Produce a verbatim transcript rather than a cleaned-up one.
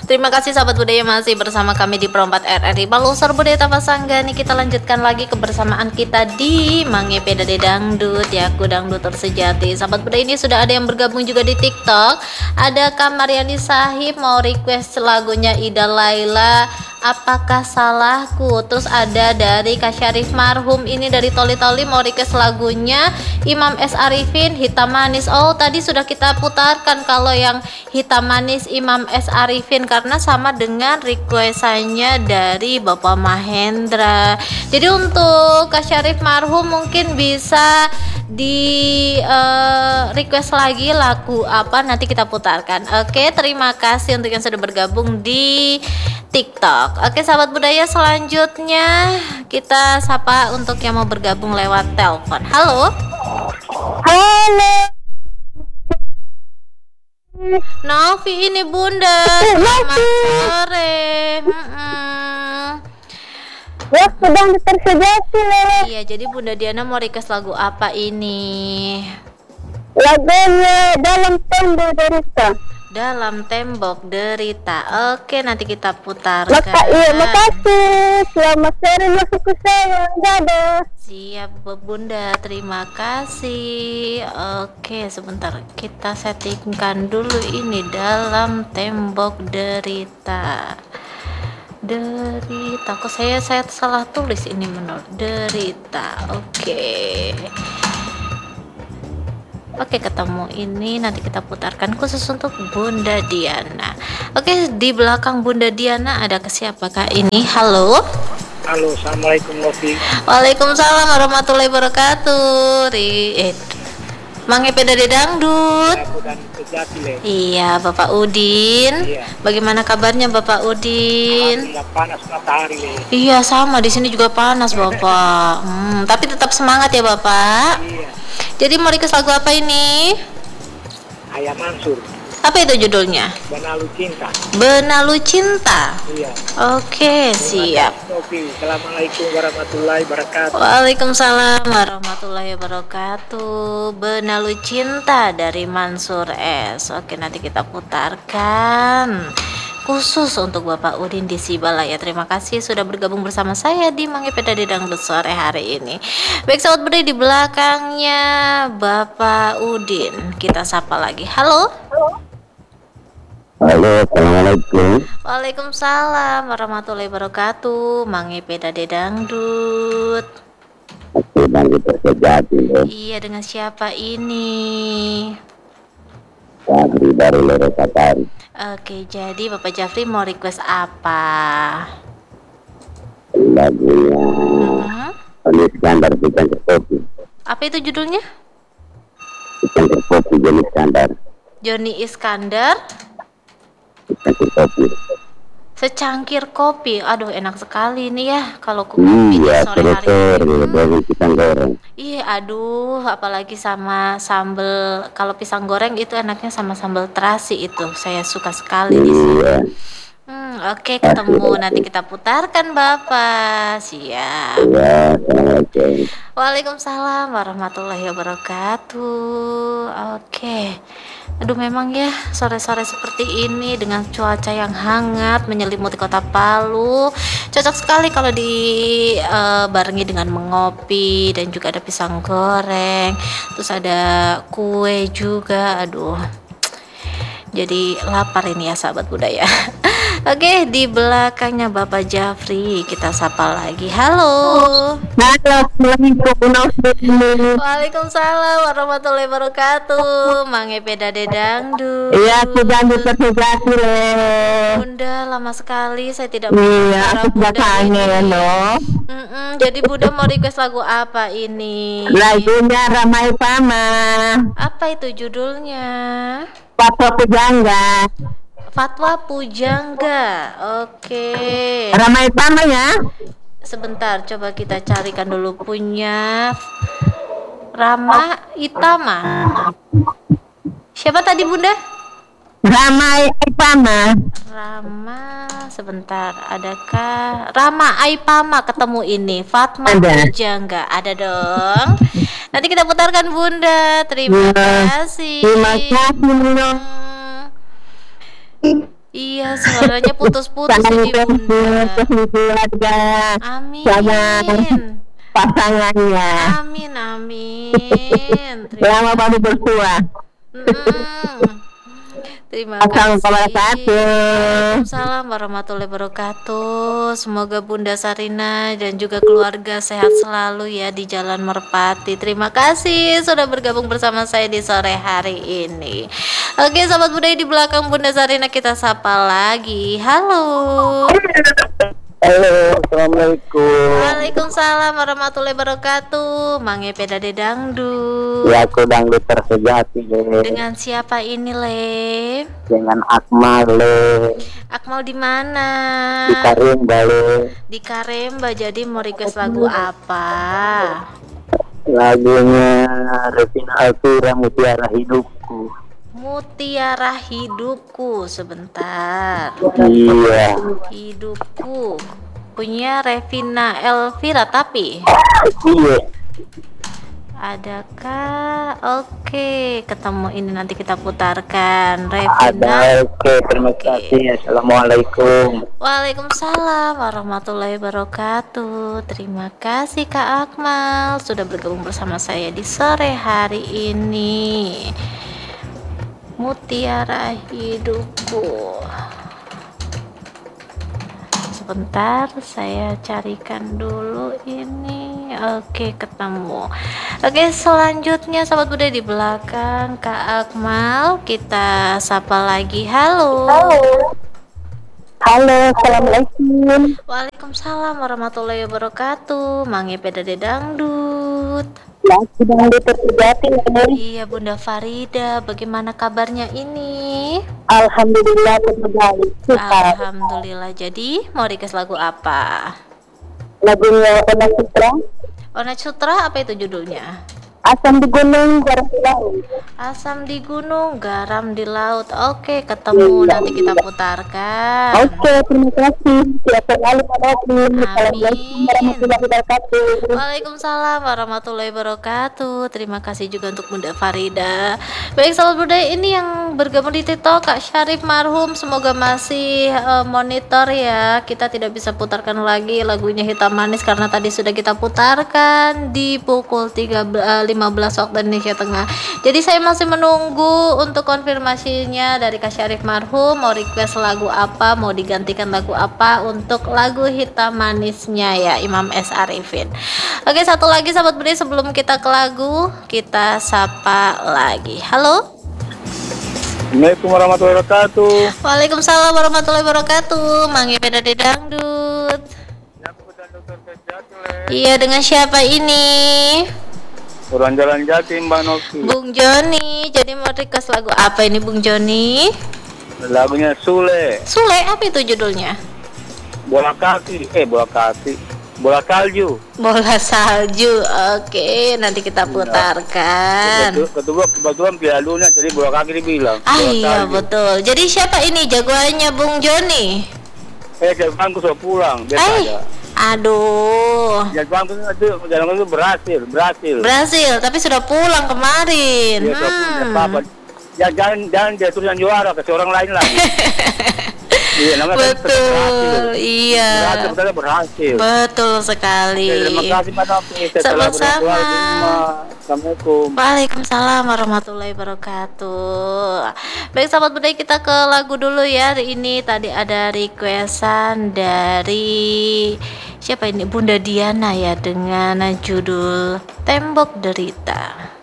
Terima kasih sahabat budaya masih bersama kami di Perempat R R I Balusur Budaya Tapasangga nih. Kita lanjutkan lagi kebersamaan kita di Mangepe Dade Dangdut ya, aku dangduter sejati. Sahabat budaya ini sudah ada yang bergabung juga di TikTok. Ada Kamariani Sahib mau request lagunya Ida Laila, Apakah Salahku. Terus ada dari Kak Syarif Marhum ini dari Toli Toli mau request lagunya Imam S Arifin Hitam Manis. Oh tadi sudah kita putarkan kalau yang Hitam Manis Imam S Arifin karena sama dengan requestannya dari Bapak Mahendra. Jadi untuk Kak Syarif Marhum mungkin bisa di uh, request lagi lagu apa, nanti kita putarkan. Oke, terima kasih untuk yang sudah bergabung di TikTok. Oke sahabat budaya, selanjutnya kita sapa untuk yang mau bergabung lewat telepon. Halo. Halo. Novi ini Bunda. Selamat sore. Hmm-mm. Ya sedang tersejati loh. Iya, jadi Bunda Diana mau request lagu apa ini? Lagunya Dalam Tembok Derita. Dalam Tembok Derita. Oke, nanti kita putarkan. Maka iya, makasih. Selamat sore masukku sayang. Dadah. Siap Bunda, terima kasih. Oke, sebentar kita settingkan dulu ini Dalam Tembok Derita. Derita, kok saya saya salah tulis ini menurut Derita. Oke. Oke, ketemu ini nanti kita putarkan khusus untuk Bunda Diana. Oke, di belakang Bunda Diana ada ke siapakah ini? Halo. Halo, assalamualaikum Novi. Waalaikumsalam warahmatullahi wabarakatuh. Ri, eh, Mangepe Dade Dangdut. Aku dan sejati le. Iya, Bapak Udin. Iya. Bagaimana kabarnya Bapak Udin? Alhamdulillah panas matahari le. Iya, sama di sini juga panas Bapak. Hmm, tapi tetap semangat ya Bapak. Iya. Jadi mau request lagu apa ini? Ayah Mansur. Apa itu judulnya? Benalu Cinta. Benalu Cinta. Iya. Oke, siap. Novi, assalamualaikum warahmatullahi wabarakatuh. Waalaikumsalam warahmatullahi wabarakatuh. Benalu Cinta dari Mansur S. Oke, nanti kita putarkan khusus untuk Bapak Udin di Sibala ya. Terima kasih sudah bergabung bersama saya di Mangepe Dade Dangdut sore hari ini. Baik sahabat budaya, di belakangnya Bapak Udin kita sapa lagi. Halo. Halo, assalamualaikum. Waalaikumsalam warahmatullahi wabarakatuh. Mangepe Dade Dangdut. Aku dangdut tersejati loh. Iya, dengan siapa ini? Jafri dari Lorokatari. Oke, jadi Bapak Jafri mau request apa? Lagunya Hmm? Jenis Standar Bukan Kopi. Apa itu judulnya? Bukan Kopi Jenis Standar. Joni Iskandar, Bukan Kopi. Secangkir Kopi. Aduh, enak sekali nih ya kalau ku kopi di Iya, sore hari sore-sore ini. Hmm. dari pisang goreng. Iya, aduh, apalagi sama sambel. Kalau pisang goreng itu enaknya sama sambal terasi itu. Saya suka sekali di sini. Iya. Hmm, oke, ketemu nanti kita putarkan Bapak. Siap. Iya, assalamualaikum. Waalaikumsalam warahmatullahi wabarakatuh. Oke. Aduh, memang ya sore-sore seperti ini dengan cuaca yang hangat menyelimuti kota Palu cocok sekali kalau dibarengi dengan mengopi, dan juga ada pisang goreng, terus ada kue juga. Aduh, jadi lapar ini ya sahabat budaya. Oke, di belakangnya Bapak Jafri kita sapa lagi. Halo. Halo, assalamualaikum. Waalaikumsalam warahmatullahi wabarakatuh. Mangepe Dade Dangdut. Iya, aku dangdut tersejati loh. Bunda, lama sekali saya tidak Iya, mendengar aku Bunda sudah kangen ini. loh. Mm-mm, jadi Bunda mau request lagu apa ini? Lagunya Ramai Pama, Apa itu judulnya? Fatwa Pujangga. Fatwa Pujangga. Oke. Ramai Pama ya. Sebentar, coba kita carikan dulu punya Rama Itama. Siapa tadi Bunda? Ramai Pama. Rama, sebentar, adakah Rama Aipama ketemu ini? Fatma Ada. Pujangga, ada dong. Nanti kita putarkan Bunda. Terima Ya, kasih. terima kasih, Bunda. Hmm. Iya, suaranya putus-putus Salam ini Bunda. untuk keluarga sama Amin. pasangannya. Amin, amin. Terima, Selamat baru bertua. Mm-mm. Terima Assalamualaikum kasih. warahmatullahi Waalaikumsalam warahmatullahi wabarakatuh. Semoga Bunda Sarina dan juga keluarga sehat selalu ya di Jalan Merpati. Terima kasih sudah bergabung bersama saya di sore hari ini. Oke, sahabat budaya di belakang Bunda Sarina kita sapa lagi. Halo. Halo, assalamualaikum. Waalaikumsalam warahmatullahi wabarakatuh. Mange Pedade Dangdut. Ya, aku dangdut tersejati Le. Dengan siapa ini, Le? Dengan Akmal Le. Akmal di mana? Di Karimba Le. Di Karemba. Jadi mau request lagu apa? Lagunya Revina Altura, Mutiara Hidupku. Mutiara Hidupku. Sebentar. Iya. Hidupku. Punya Revina Elvira tapi Iya. adakah? Oke, ketemu ini nanti kita putarkan. Ada. Revina. Oke, terima kasih. Assalamualaikum. Waalaikumsalam warahmatullahi wabarakatuh. Terima kasih Kak Akmal sudah bergabung bersama saya di sore hari ini. Mutiara Hidupku. Sebentar saya carikan dulu ini. Oke, ketemu. Oke, selanjutnya sahabat budaya di belakang Kak Akmal kita sapa lagi. Halo. Halo, assalamualaikum. Waalaikumsalam warahmatullahi wabarakatuh. Mange Pedade Dangdut. Lagi dangdut tersejati Le. Iya Bunda Farida, bagaimana kabarnya ini? Alhamdulillah terbaik. Suka. Alhamdulillah. Jadi mau request lagu apa? Lagunya Ona Citra, Ona Sutra apa itu judulnya? Asam di Gunung Garam di Laut. Asam di gunung, garam di laut. Oke, ketemu nanti kita putarkan. Oke, terima kasih. Siapa kali Assalamualaikum warahmatullahi wabarakatuh. Waalaikumsalam warahmatullahi wabarakatuh. Terima kasih juga untuk Bunda Farida. Baik sahabat budaya ini yang bergabung di TikTok Kak Syarif marhum, semoga masih uh, monitor ya. Kita tidak bisa putarkan lagi lagunya Hitam Manis karena tadi sudah kita putarkan di pukul tiga belas lima belas waktu Indonesia Tengah. Jadi saya masih menunggu untuk konfirmasinya dari Kak Syarif marhum mau request lagu apa, mau digantikan lagu apa untuk lagu Hitam Manisnya ya Imam S. Arifin. Oke, satu lagi sahabat budaya sebelum kita ke lagu, kita sapa lagi. Halo. Assalamualaikum warahmatullahi wabarakatuh. Waalaikumsalam warahmatullahi wabarakatuh. Mange Pedade Dangdut. Iya, dengan siapa ini? Orang Jalan Jati Mbak Novi. Bung Joni. Jadi mau request lagu apa ini Bung Joni? Lagunya Sule. Sule, apa itu judulnya? Bola kaki. Eh bola kaki. Bola salju. Bola salju. Oke, nanti kita putarkan. Kebetul- Kebetulan kebetulan pialunya jadi bola kaki dibilang. Ah Bola iya salju. betul. Jadi siapa ini jagoannya Bung Joni? Eh Jepang sudah pulang. Biasa Eh, aja. aduh. Jepang itu jalan itu berhasil, berhasil. Berhasil, tapi sudah pulang kemarin. Dia sudah pulang, Hmm. apa-apa. Ya jangan jangan dia terus yang juara ke orang lain lagi. Iya, namanya kan Betul, berhasil. iya. Berhasil, betul berhasil. Betul sekali. Oke, terima kasih Pak Novi. Saya telah Sama-sama. berdoa. Terima. Assalamualaikum. Waalaikumsalam warahmatullahi wabarakatuh. Baik sahabat budaya kita ke lagu dulu ya. Ini tadi ada requestan dari siapa ini Bunda Diana ya dengan judul Tembok Derita.